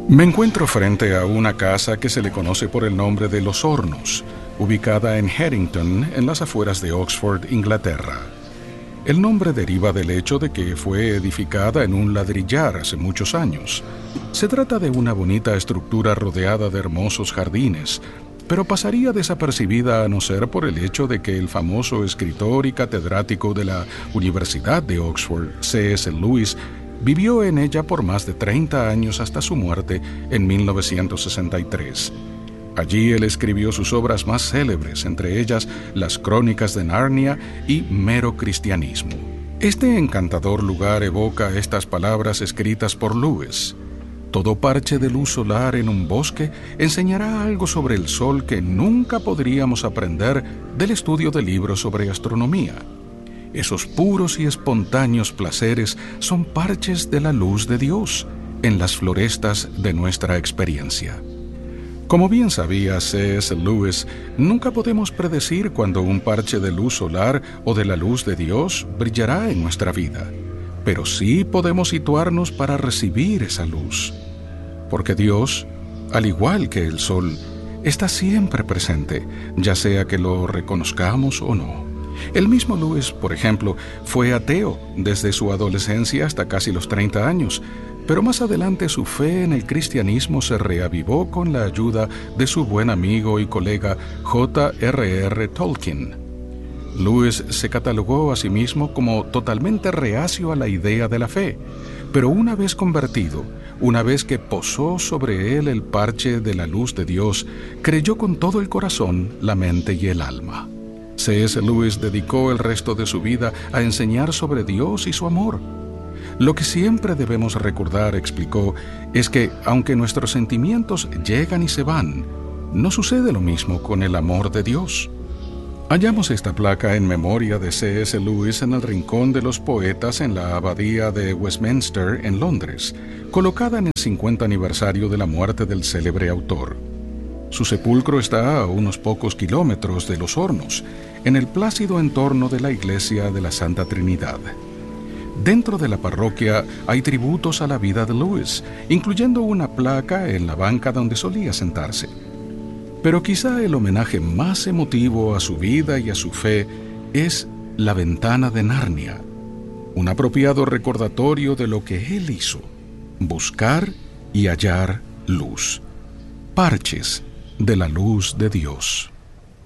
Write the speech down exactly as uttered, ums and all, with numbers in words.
Me encuentro frente a una casa que se le conoce por el nombre de Los Hornos, ubicada en Headington, en las afueras de Oxford, Inglaterra. El nombre deriva del hecho de que fue edificada en un ladrillar hace muchos años. Se trata de una bonita estructura rodeada de hermosos jardines, pero pasaría desapercibida a no ser por el hecho de que el famoso escritor y catedrático de la Universidad de Oxford, C S Lewis, vivió en ella por más de treinta años hasta su muerte en mil novecientos sesenta y tres. Allí él escribió sus obras más célebres, entre ellas Las Crónicas de Narnia y Mero Cristianismo. Este encantador lugar evoca estas palabras escritas por Lewis: todo parche de luz solar en un bosque enseñará algo sobre el sol que nunca podríamos aprender del estudio de libros sobre astronomía. Esos puros y espontáneos placeres son parches de la luz de Dios en las florestas de nuestra experiencia. Como bien sabía C S Lewis, nunca podemos predecir cuándo un parche de luz solar o de la luz de Dios brillará en nuestra vida, pero sí podemos situarnos para recibir esa luz. Porque Dios, al igual que el sol, está siempre presente, ya sea que lo reconozcamos o no. El mismo Lewis, por ejemplo, fue ateo desde su adolescencia hasta casi los treinta años, pero más adelante su fe en el cristianismo se reavivó con la ayuda de su buen amigo y colega J R R Tolkien. Lewis se catalogó a sí mismo como totalmente reacio a la idea de la fe, pero una vez convertido, una vez que posó sobre él el parche de la luz de Dios, creyó con todo el corazón, la mente y el alma. C S Lewis dedicó el resto de su vida a enseñar sobre Dios y su amor. Lo que siempre debemos recordar, explicó, es que aunque nuestros sentimientos llegan y se van, no sucede lo mismo con el amor de Dios. Hallamos esta placa en memoria de C S Lewis en el Rincón de los Poetas en la Abadía de Westminster, en Londres, colocada en el cincuenta aniversario de la muerte del célebre autor. Su sepulcro está a unos pocos kilómetros de Los Hornos, en el plácido entorno de la iglesia de la Santa Trinidad. Dentro de la parroquia hay tributos a la vida de Lewis, incluyendo una placa en la banca donde solía sentarse. Pero quizá el homenaje más emotivo a su vida y a su fe es La Ventana de Narnia, un apropiado recordatorio de lo que él hizo: buscar y hallar luz, parches de la luz de Dios.